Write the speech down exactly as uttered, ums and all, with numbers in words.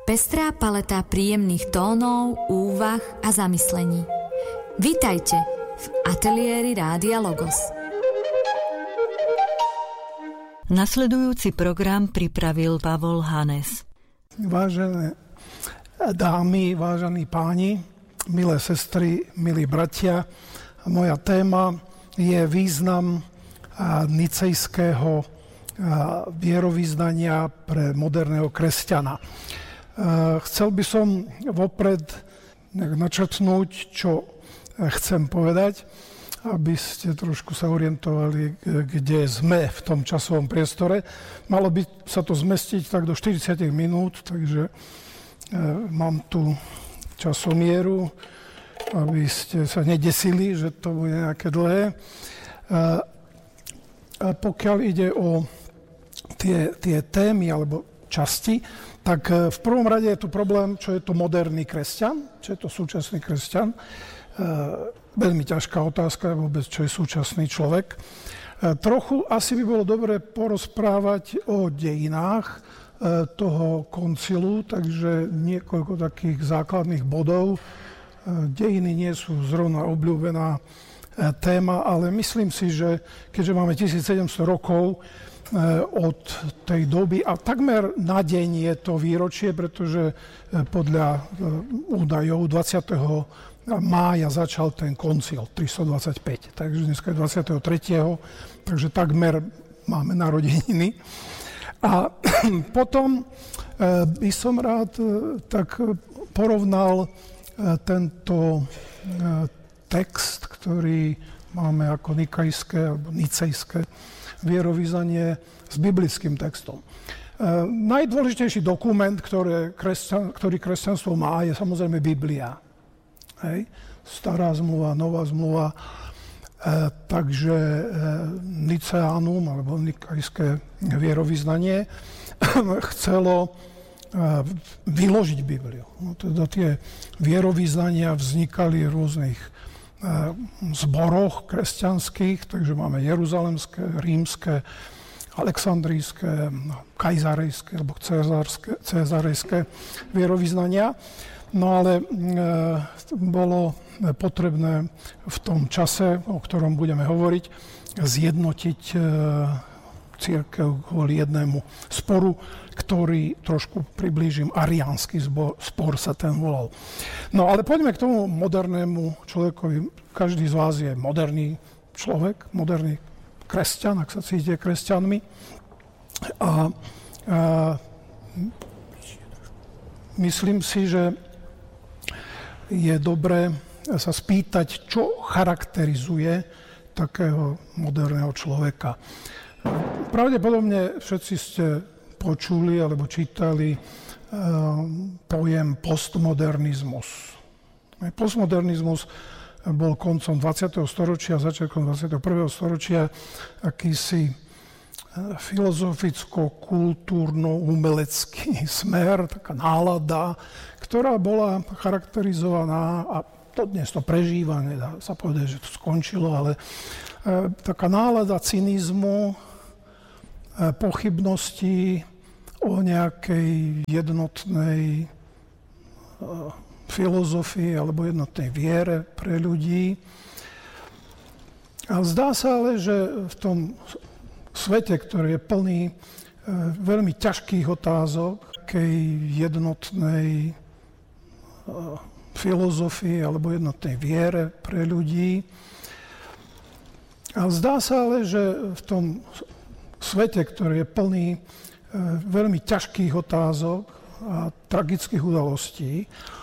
Pestrá paleta príjemných tónov, úvah a zamyslení. Vítajte v ateliéri Rádia Logos. Nasledujúci program pripravil Pavol Hanes. Vážené dámy, vážení páni, milé sestry, milí bratia, moja téma je význam nicejského vierovyznania pre moderného kresťana. Chcel by som vopred načrtnúť, čo chcem povedať, aby ste trošku sa orientovali, kde sme v tom časovom priestore. Malo by sa to zmestiť tak do štyridsať minút, takže mám tu časomieru, aby ste sa nedesili, že to bude nejaké dlhé. A pokiaľ ide o tie, tie témy alebo časti, tak v prvom rade je tu problém, čo je to moderný kresťan, čo je to súčasný kresťan. E, veľmi ťažká otázka je vôbec, čo je súčasný človek. E, trochu asi by bolo dobre porozprávať o dejinách e, toho koncilu, takže niekoľko takých základných bodov. E, dejiny nie sú zrovna obľúbená e, téma, ale myslím si, že keďže máme tisícsedemsto rokov, od tej doby a takmer na deň je to výročie, pretože podľa údajov dvadsiateho mája začal ten koncil tristodvadsaťpäť, takže dneska je dvadsiateho tretieho takže takmer máme narodeniny. A potom by som rád tak porovnal tento text, ktorý máme ako nikajské alebo nicejské vierovyznanie s biblickým textom. E, najdôležitejší dokument, ktoré kresťan, ktorý kresťanstvo má, je samozrejme Biblia. Hej? Stará zmluva, nová zmluva. E, takže e, Niceánum, alebo nikajské vierovyznanie, chcelo e, vyložiť Bibliu. No, teda tie vierovyznania vznikali v rôznych zboroch kresťanských, takže máme jeruzalemské, rímske, aleksandrijské, kajzarejské alebo cezárske, cezarejské vierovyznania. No ale e, bolo potrebné v tom čase, o ktorom budeme hovoriť, zjednotiť e, cirkev kvôli jednému sporu, ktorý trošku priblížim, ariánsky zbor, spor sa ten volal. No ale poďme k tomu modernému človekovi. Každý z vás je moderný človek, moderný kresťan, ak sa cítite kresťanmi. A, a myslím si, že je dobré sa spýtať, čo charakterizuje takého moderného človeka. Pravdepodobne všetci ste počuli alebo čítali uh, pojem postmodernizmus. Postmodernizmus bol koncom dvadsiateho storočia, začiatkom dvadsiateho prvého storočia akýsi uh, filozoficko-kultúrno-umelecký smer, taká nálada, ktorá bola charakterizovaná, a to dnes to prežíva, nedá sa povedať, že to skončilo, ale uh, taká nálada cynizmu, pochybnosti o nejakej jednotnej filozofii alebo jednotnej viere pre ľudí. A zdá sa ale, že v tom svete, ktorý je plný veľmi ťažkých otázok, akej jednotnej filozofii alebo jednotnej viere pre ľudí. A zdá sa ale, že v tom svete, ktorý je plný e, veľmi ťažkých otázok a tragických udalostí,